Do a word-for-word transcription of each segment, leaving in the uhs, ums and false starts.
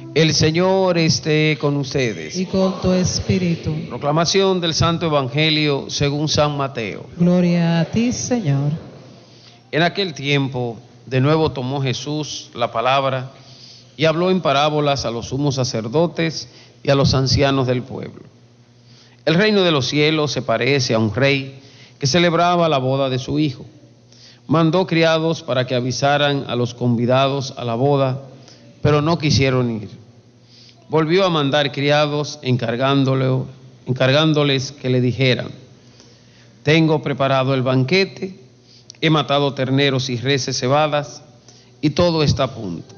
El Señor esté con ustedes. Y con tu espíritu. Proclamación del Santo Evangelio según San Mateo. Gloria a ti, Señor. En aquel tiempo, de nuevo tomó Jesús la palabra y habló en parábolas a los sumos sacerdotes y a los ancianos del pueblo. El reino de los cielos se parece a un rey que celebraba la boda de su hijo. Mandó criados para que avisaran a los convidados a la boda, pero no quisieron ir. Volvió a mandar criados encargándole, encargándoles que le dijeran: tengo preparado el banquete, he matado terneros y reses cebadas, y todo está a punto.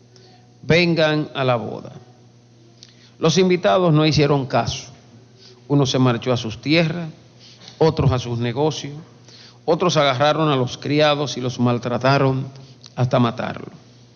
Vengan a la boda. Los invitados no hicieron caso. Uno se marchó a sus tierras, otros a sus negocios, otros agarraron a los criados y los maltrataron hasta matarlo.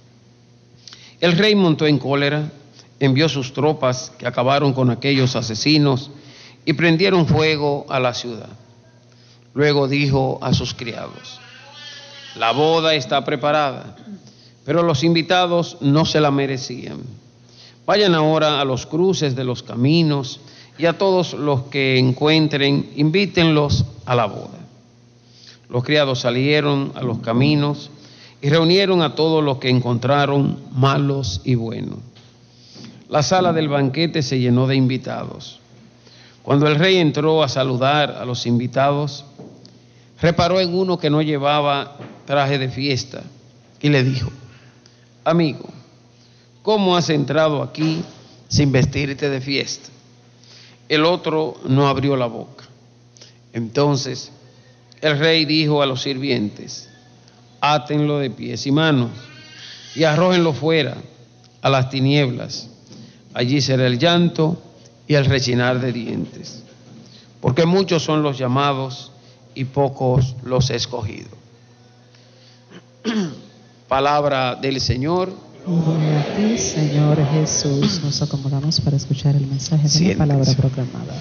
El rey montó en cólera, envió sus tropas que acabaron con aquellos asesinos y prendieron fuego a la ciudad. Luego dijo a sus criados: la boda está preparada, pero los invitados no se la merecían. Vayan ahora a los cruces de los caminos y a todos los que encuentren, invítenlos a la boda. Los criados salieron a los caminos y reunieron a todos los que encontraron, malos y buenos. La sala del banquete se llenó de invitados. Cuando el rey entró a saludar a los invitados, reparó en uno que no llevaba traje de fiesta y le dijo: amigo, ¿cómo has entrado aquí sin vestirte de fiesta? El otro no abrió la boca. Entonces el rey dijo a los sirvientes: átenlo de pies y manos y arrójenlo fuera a las tinieblas. Allí será el llanto y el rechinar de dientes, porque muchos son los llamados y pocos los escogidos. Palabra del Señor. Gloria a ti, Señor Jesús. Nos acomodamos para escuchar el mensaje de Siéntense. la palabra proclamada.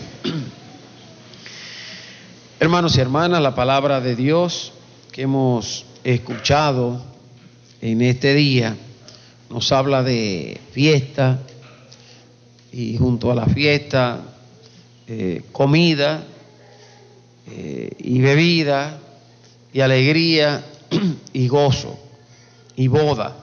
Hermanos y hermanas, la palabra de Dios que hemos escuchado en este día nos habla de fiesta, y junto a la fiesta, eh, comida eh, y bebida y alegría y gozo y boda.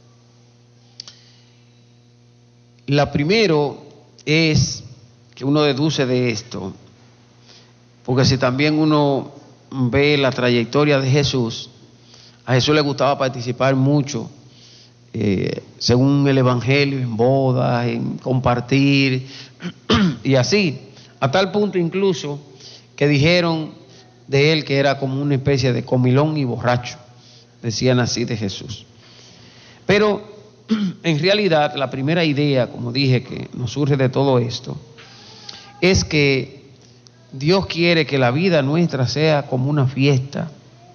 La primero es que uno deduce de esto, porque si también uno ve la trayectoria de Jesús, a Jesús le gustaba participar mucho, eh, según el Evangelio, en bodas, en compartir y así, a tal punto incluso que dijeron de él que era como una especie de comilón y borracho, decían así de Jesús. Pero en realidad la primera idea, como dije, que nos surge de todo esto, es que Dios quiere que la vida nuestra sea como una fiesta,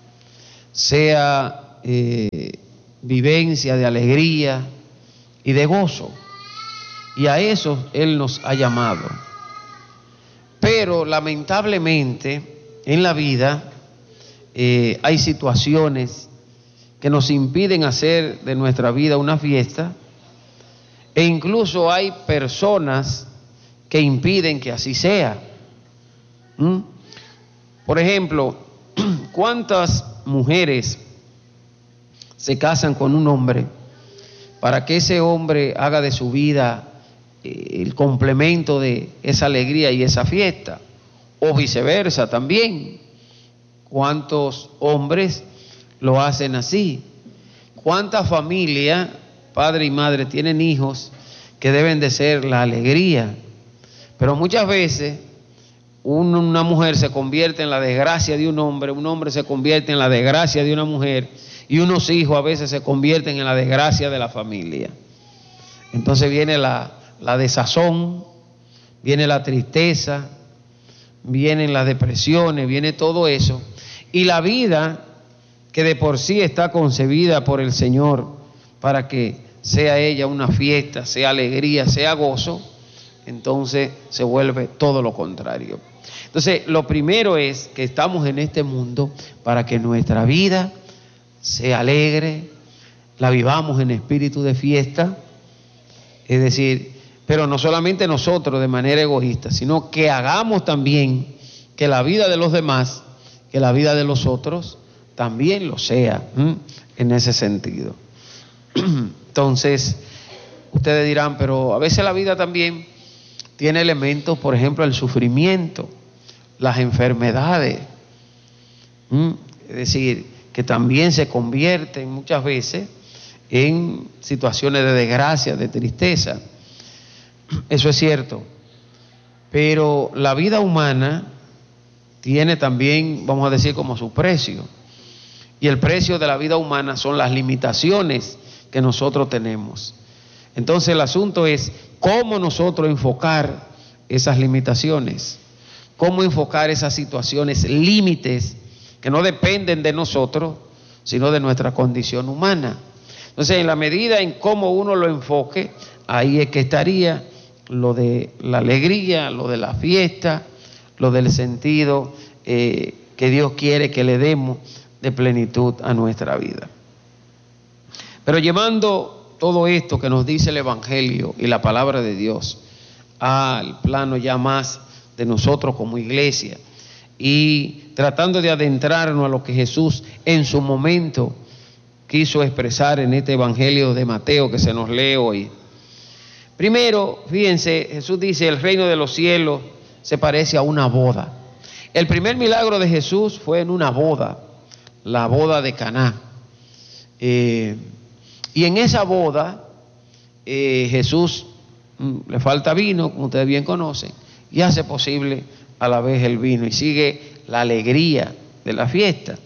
sea eh, vivencia de alegría y de gozo, y a eso Él nos ha llamado. Pero lamentablemente en la vida eh, hay situaciones que nos impiden hacer de nuestra vida una fiesta, e incluso hay personas que impiden que así sea. ¿Mm? Por ejemplo, ¿cuántas mujeres se casan con un hombre para que ese hombre haga de su vida eh, el complemento de esa alegría y esa fiesta? O viceversa también. ¿Cuántos hombres lo hacen así? ¿Cuántas familias, padre y madre, tienen hijos que deben de ser la alegría? Pero muchas veces una mujer se convierte en la desgracia de un hombre, un hombre se convierte en la desgracia de una mujer, y unos hijos a veces se convierten en la desgracia de la familia. Entonces viene la, la desazón, viene la tristeza, vienen las depresiones, viene todo eso, y la vida que de por sí está concebida por el Señor para que sea ella una fiesta, sea alegría, sea gozo, entonces se vuelve todo lo contrario. Entonces, lo primero es que estamos en este mundo para que nuestra vida sea alegre, la vivamos en espíritu de fiesta, Es decir, pero no solamente nosotros de manera egoísta, sino que hagamos también que la vida de los demás, que la vida de los otros también lo sea, ¿m? En ese sentido. Entonces, ustedes dirán, pero a veces la vida también tiene elementos, por ejemplo, el sufrimiento, las enfermedades, ¿m? Es decir, que también se convierten muchas veces en situaciones de desgracia, de tristeza. Eso es cierto, pero la vida humana tiene también, vamos a decir, como su precio, y el precio de la vida humana son las limitaciones que nosotros tenemos. Entonces el asunto es cómo nosotros enfocar esas limitaciones, cómo enfocar esas situaciones límites que no dependen de nosotros, sino de nuestra condición humana. Entonces, en la medida en cómo uno lo enfoque, ahí es que estaría lo de la alegría, lo de la fiesta, lo del sentido eh, que Dios quiere que le demos de plenitud a nuestra vida. Pero llevando todo esto que nos dice el Evangelio y la palabra de Dios al plano ya más de nosotros como iglesia, y tratando de adentrarnos a lo que Jesús en su momento quiso expresar en este Evangelio de Mateo que se nos lee hoy. Primero, fíjense, Jesús dice, el reino de los cielos se parece a una boda. El primer milagro de Jesús fue en una boda, la boda de Caná. Eh, y en esa boda, eh, Jesús mm, le falta vino, como ustedes bien conocen, y hace posible a la vez el vino, y sigue la alegría de la fiesta.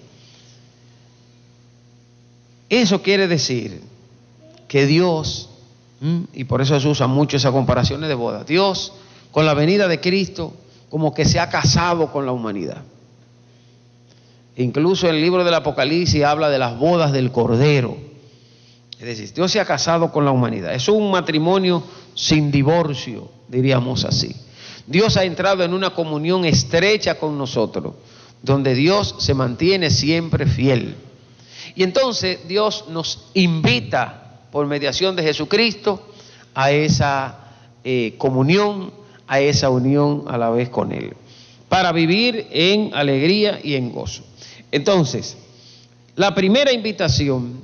Eso quiere decir que Dios, y por eso se usan mucho esas comparaciones de boda, Dios con la venida de Cristo como que se ha casado con la humanidad. Incluso el libro del Apocalipsis habla de las bodas del Cordero. Es decir, Dios se ha casado con la humanidad. Es un matrimonio sin divorcio, diríamos así. Dios ha entrado en una comunión estrecha con nosotros, donde Dios se mantiene siempre fiel. Y entonces Dios nos invita por mediación de Jesucristo a esa eh, comunión, a esa unión a la vez con Él, para vivir en alegría y en gozo. Entonces, la primera invitación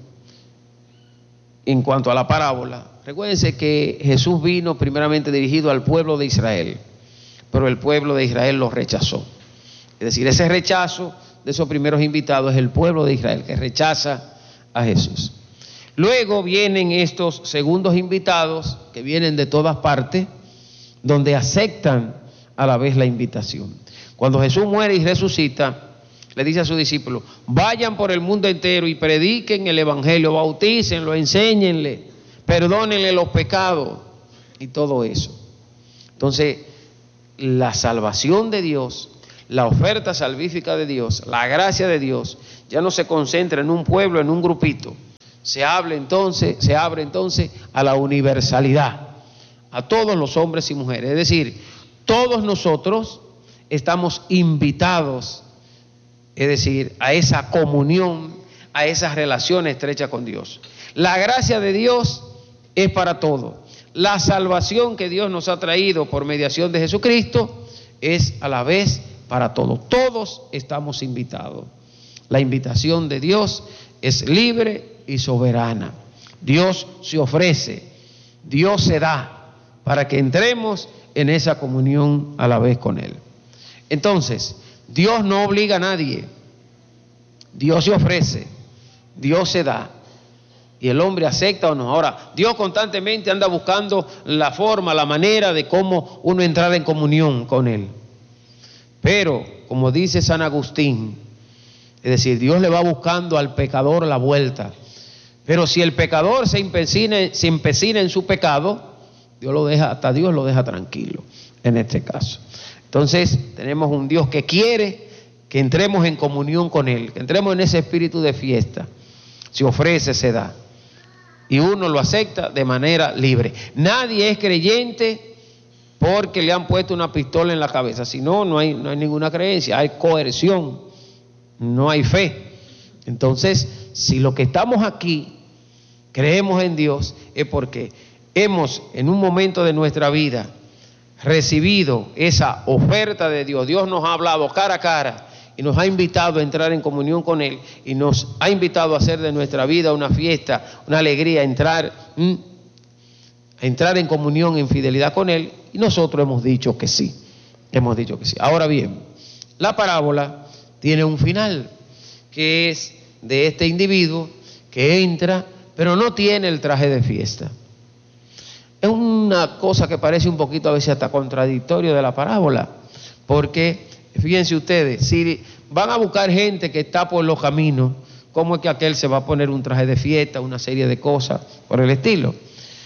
en cuanto a la parábola, recuérdense que Jesús vino primeramente dirigido al pueblo de Israel, pero el pueblo de Israel lo rechazó. Es decir, ese rechazo de esos primeros invitados es el pueblo de Israel que rechaza a Jesús. Luego vienen estos segundos invitados que vienen de todas partes, donde aceptan a la vez la invitación. Cuando Jesús muere y resucita, le dice a sus discípulos, vayan por el mundo entero y prediquen el evangelio, bautícenlo, enséñenle, perdónenle los pecados y todo eso. Entonces, la salvación de Dios, la oferta salvífica de Dios, la gracia de Dios, ya no se concentra en un pueblo, en un grupito. Se abre entonces, se abre entonces a la universalidad, a todos los hombres y mujeres. Es decir, todos nosotros estamos invitados, es decir, a esa comunión, a esa relación estrecha con Dios. La gracia de Dios es para todos. La salvación que Dios nos ha traído por mediación de Jesucristo es a la vez para todos. Todos estamos invitados. La invitación de Dios es libre y soberana. Dios se ofrece, Dios se da para que entremos en esa comunión a la vez con Él. Entonces, Dios no obliga a nadie. Dios se ofrece, Dios se da. Y el hombre acepta o no. Ahora, Dios constantemente anda buscando la forma, la manera de cómo uno entrar en comunión con Él. Pero, como dice San Agustín, es decir, Dios le va buscando al pecador la vuelta. Pero si el pecador se empecina, se empecina en su pecado, Dios lo deja, hasta Dios lo deja tranquilo en este caso. Entonces, tenemos un Dios que quiere que entremos en comunión con Él, que entremos en ese espíritu de fiesta. Se ofrece, se da. Y uno lo acepta de manera libre. Nadie es creyente porque le han puesto una pistola en la cabeza. Si no, no hay, no hay ninguna creencia. Hay coerción, no hay fe. Entonces, si lo que estamos aquí creemos en Dios, es porque hemos en un momento de nuestra vida recibido esa oferta de Dios, Dios nos ha hablado cara a cara y nos ha invitado a entrar en comunión con Él y nos ha invitado a hacer de nuestra vida una fiesta, una alegría, a entrar, ¿m? a entrar en comunión, en fidelidad con Él, y nosotros hemos dicho que sí, hemos dicho que sí. Ahora bien, la parábola tiene un final, que es de este individuo que entra, pero no tiene el traje de fiesta. Es una cosa que parece un poquito a veces hasta contradictorio de la parábola, porque fíjense ustedes, si van a buscar gente que está por los caminos, ¿cómo es que aquel se va a poner un traje de fiesta, una serie de cosas por el estilo?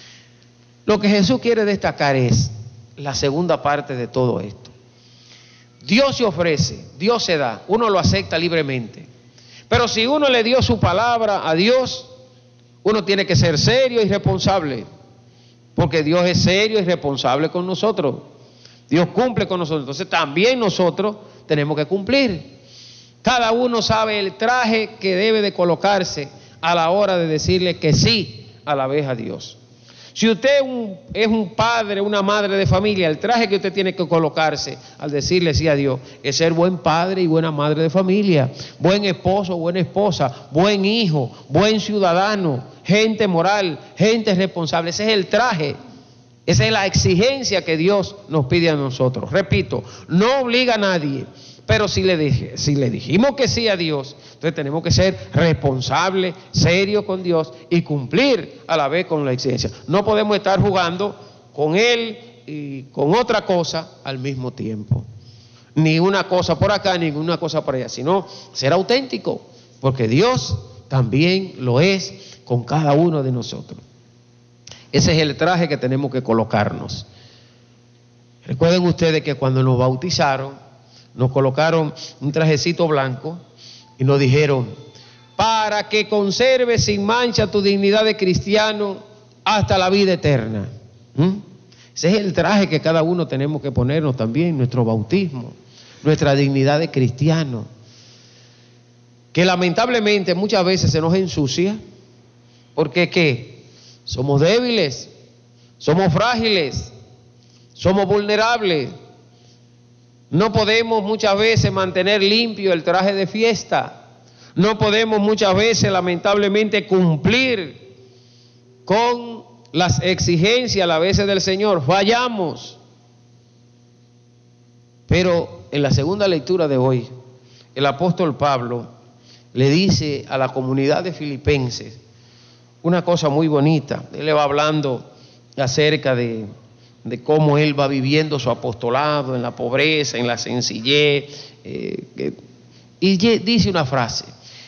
Lo que Jesús quiere destacar es la segunda parte de todo esto. Dios se ofrece, Dios se da, uno lo acepta libremente. Pero si uno le dio su palabra a Dios, uno tiene que ser serio y responsable, porque Dios es serio y responsable con nosotros. Dios cumple con nosotros, entonces también nosotros tenemos que cumplir. Cada uno sabe el traje que debe de colocarse a la hora de decirle que sí a la vez a Dios. Si usted es un, es un padre, una madre de familia, el traje que usted tiene que colocarse al decirle sí a Dios es ser buen padre y buena madre de familia, buen esposo, buena esposa, buen hijo, buen ciudadano, gente moral, gente responsable. Ese es el traje. Esa es la exigencia que Dios nos pide a nosotros. Repito, no obliga a nadie, pero si le, dije, si le dijimos que sí a Dios, entonces tenemos que ser responsables, serios con Dios y cumplir a la vez con la exigencia. No podemos estar jugando con Él y con otra cosa al mismo tiempo. Ni una cosa por acá, ni una cosa por allá, sino ser auténtico, porque Dios también lo es con cada uno de nosotros. Ese es el traje que tenemos que colocarnos. Recuerden ustedes que cuando nos bautizaron, nos colocaron un trajecito blanco y nos dijeron, para que conserves sin mancha tu dignidad de cristiano hasta la vida eterna. ¿Mm? Ese es el traje que cada uno tenemos que ponernos también, nuestro bautismo, nuestra dignidad de cristiano, que lamentablemente muchas veces se nos ensucia, porque ¿qué? Somos débiles, somos frágiles, somos vulnerables. No podemos muchas veces mantener limpio el traje de fiesta. No podemos muchas veces, lamentablemente, cumplir con las exigencias a la vez del Señor. Fallamos. Pero en la segunda lectura de hoy, el apóstol Pablo le dice a la comunidad de Filipenses una cosa muy bonita. Él le va hablando acerca de, de cómo él va viviendo su apostolado en la pobreza, en la sencillez. Eh, eh, y dice una frase: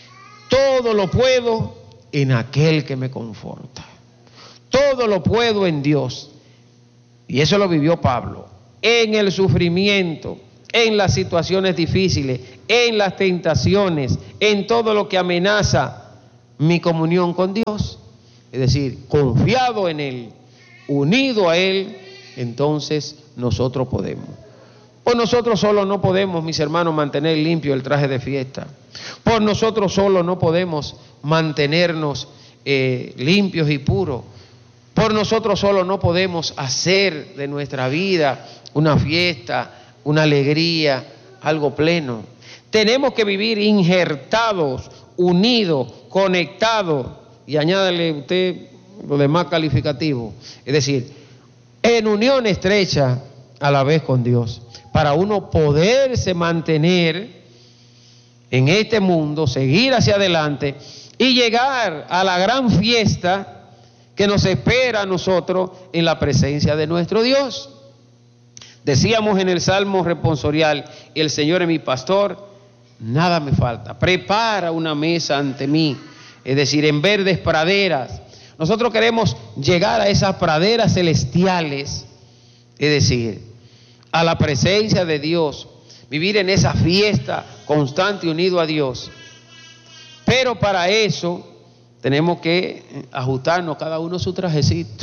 todo lo puedo en aquel que me conforta. Todo lo puedo en Dios. Y eso lo vivió Pablo. En el sufrimiento, en las situaciones difíciles, en las tentaciones, en todo lo que amenaza mi comunión con Dios. Es decir, confiado en Él, unido a Él, entonces nosotros podemos. Por nosotros solo no podemos, mis hermanos, mantener limpio el traje de fiesta. Por nosotros solo no podemos mantenernos eh, limpios y puros. Por nosotros solo no podemos hacer de nuestra vida una fiesta, una alegría, algo pleno. Tenemos que vivir injertados, unidos, conectados, y añádale usted lo demás calificativo, es decir, en unión estrecha a la vez con Dios, para uno poderse mantener en este mundo, seguir hacia adelante y llegar a la gran fiesta que nos espera a nosotros en la presencia de nuestro Dios. Decíamos en el Salmo responsorial: el Señor es mi pastor, nada me falta. Prepara una mesa ante mí, es decir, en verdes praderas. Nosotros queremos llegar a esas praderas celestiales, es decir, a la presencia de Dios, vivir en esa fiesta constante unido a Dios. Pero para eso tenemos que ajustarnos cada uno su trajecito.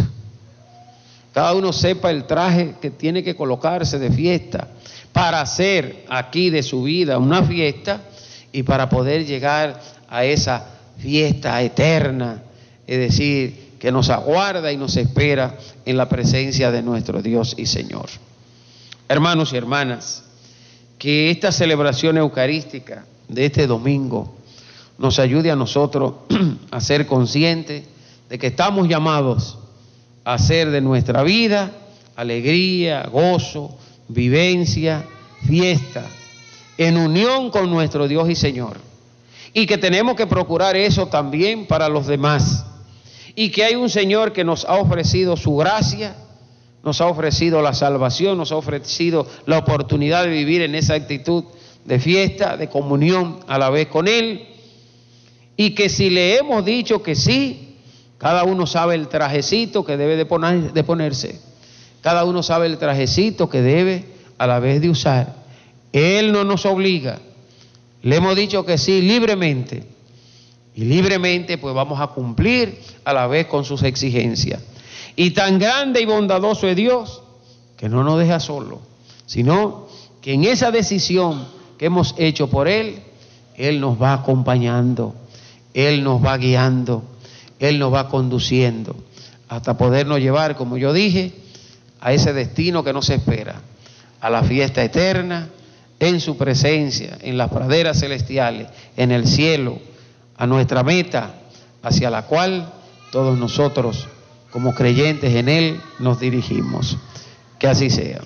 Cada uno sepa el traje que tiene que colocarse de fiesta para hacer aquí de su vida una fiesta y para poder llegar a esa fiesta eterna, es decir, que nos aguarda y nos espera en la presencia de nuestro Dios y Señor. Hermanos y hermanas, que esta celebración eucarística de este domingo nos ayude a nosotros a ser conscientes de que estamos llamados a hacer de nuestra vida alegría, gozo, vivencia, fiesta, en unión con nuestro Dios y Señor. Y que tenemos que procurar eso también para los demás. Y que hay un Señor que nos ha ofrecido su gracia, nos ha ofrecido la salvación, nos ha ofrecido la oportunidad de vivir en esa actitud de fiesta, de comunión a la vez con Él. Y que si le hemos dicho que sí, cada uno sabe el trajecito que debe de, poner, de ponerse. Cada uno sabe el trajecito que debe a la vez de usar. Él no nos obliga. Le hemos dicho que sí libremente. Y libremente pues vamos a cumplir a la vez con sus exigencias. Y tan grande y bondadoso es Dios que no nos deja solo, sino que en esa decisión que hemos hecho por Él, Él nos va acompañando, Él nos va guiando, Él nos va conduciendo hasta podernos llevar, como yo dije, a ese destino que nos espera, a la fiesta eterna, en su presencia, en las praderas celestiales, en el cielo, a nuestra meta, hacia la cual todos nosotros, como creyentes en Él, nos dirigimos. Que así sea.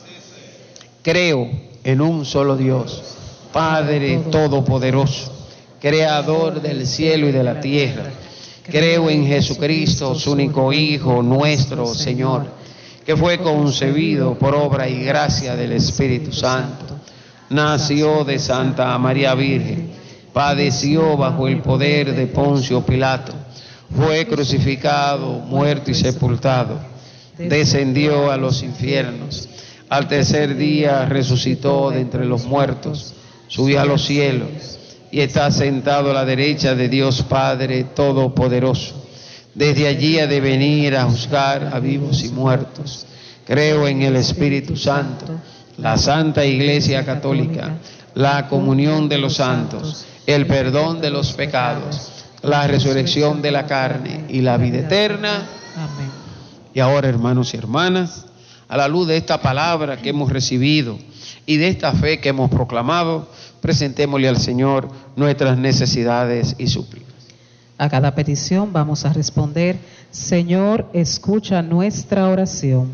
Creo en un solo Dios, Padre Todopoderoso, Creador del cielo y de la tierra. Creo en Jesucristo, su único Hijo, nuestro Señor, que fue concebido por obra y gracia del Espíritu Santo. Nació de Santa María Virgen, padeció bajo el poder de Poncio Pilato, fue crucificado, muerto y sepultado, descendió a los infiernos, al tercer día resucitó de entre los muertos, subió a los cielos y está sentado a la derecha de Dios Padre Todopoderoso. Desde allí ha de venir a juzgar a vivos y muertos. Creo en el Espíritu Santo, la Santa Iglesia Católica, la comunión de los santos, el perdón de los pecados, la resurrección de la carne y la vida eterna. Amén. Y ahora, hermanos y hermanas, a la luz de esta palabra que hemos recibido y de esta fe que hemos proclamado, presentémosle al Señor nuestras necesidades y súplicas. A cada petición vamos a responder: Señor, escucha nuestra oración.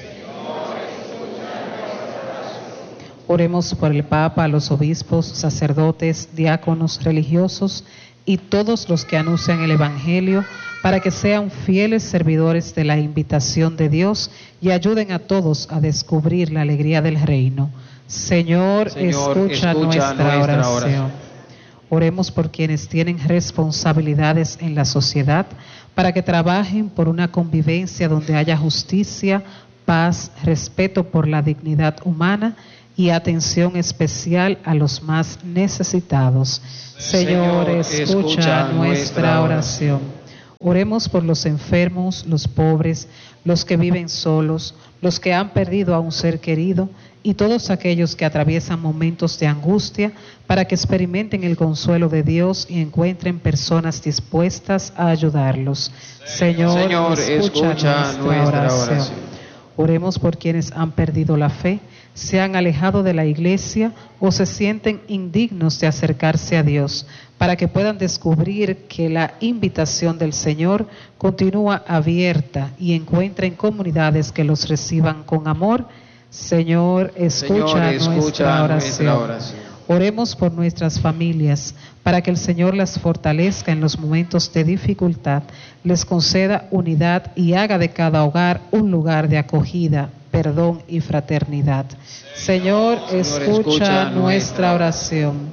Oremos por el Papa, los obispos, sacerdotes, diáconos, religiosos y todos los que anuncian el Evangelio, para que sean fieles servidores de la invitación de Dios y ayuden a todos a descubrir la alegría del reino. Señor, Señor escucha, escucha nuestra, nuestra oración. oración. Oremos por quienes tienen responsabilidades en la sociedad, para que trabajen por una convivencia donde haya justicia, paz, respeto por la dignidad humana y atención especial a los más necesitados. Señor, escucha, escucha nuestra oración. Oremos por los enfermos, los pobres, los que viven solos, los que han perdido a un ser querido y todos aquellos que atraviesan momentos de angustia, para que experimenten el consuelo de Dios y encuentren personas dispuestas a ayudarlos. Señor, Señor escucha, escucha nuestra, nuestra oración. oración. Oremos por quienes han perdido la fe, se han alejado de la iglesia o se sienten indignos de acercarse a Dios, para que puedan descubrir que la invitación del Señor continúa abierta y encuentren comunidades que los reciban con amor. Señor, escucha, Señor, escucha nuestra, oración. nuestra oración. Oremos por nuestras familias, para que el Señor las fortalezca en los momentos de dificultad, les conceda unidad y haga de cada hogar un lugar de acogida, perdón y fraternidad. Señor, Señor escucha, escucha nuestra oración.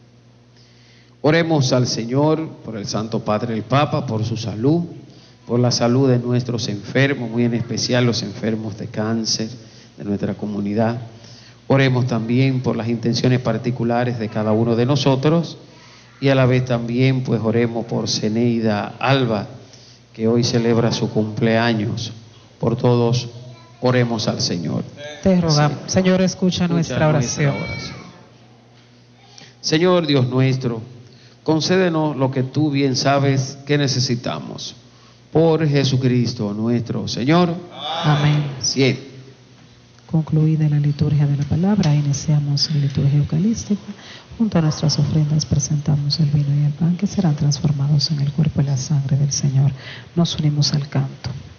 Oremos al Señor por el Santo Padre el Papa, por su salud, por la salud de nuestros enfermos, muy en especial los enfermos de cáncer de nuestra comunidad. Oremos también por las intenciones particulares de cada uno de nosotros y a la vez también pues oremos por Zeneida Alba, que hoy celebra su cumpleaños. Por todos oremos al Señor. Te rogamos, sí. Señor, escucha, escucha nuestra, oración. nuestra oración. Señor Dios nuestro, concédenos lo que tú bien sabes que necesitamos, Por Jesucristo nuestro Señor. Amén. Siete. Concluida la liturgia de la palabra, iniciamos la liturgia eucarística. Junto a nuestras ofrendas presentamos el vino y el pan que serán transformados en el cuerpo y la sangre del Señor. Nos unimos al canto.